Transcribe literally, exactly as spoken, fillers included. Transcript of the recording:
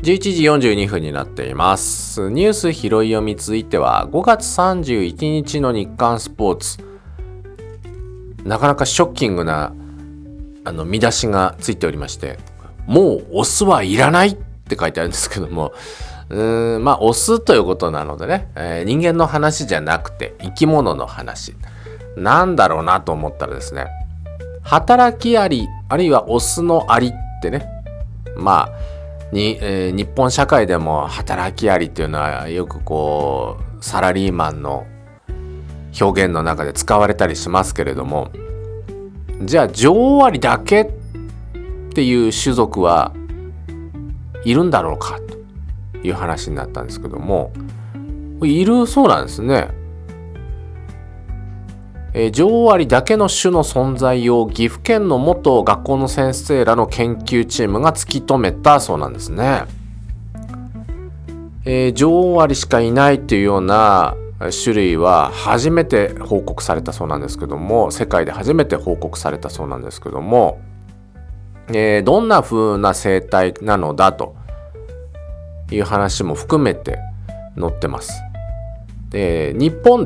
じゅういちじよんじゅうにふんになっています。ニュース拾い読みついてはごがつさんじゅういちにちの日刊スポーツ、なかなかショッキングなあの見出しがついておりまして、もうオスはいらないって書いてあるんですけども、うーんまあオスということなのでね、えー、人間の話じゃなくて生き物の話なんだろうなと思ったらですね、働きアリあるいはオスのアリってね、まあに、えー、日本社会でも働きアリっていうのはよくこうサラリーマンの表現の中で使われたりしますけれども、じゃあ女王アリだけっていう種族はいるんだろうかという話になったんですけども、いるそうなんですね。えー、女王アリだけの種の存在を岐阜県の元学校の先生らの研究チームが突き止めたそうなんですね。えー、女王アリしかいないっていうような種類は初めて報告されたそうなんですけども、世界で初めて報告されたそうなんですけども、えー、どんな風な生態なのだという話も含めて載ってます。で、日本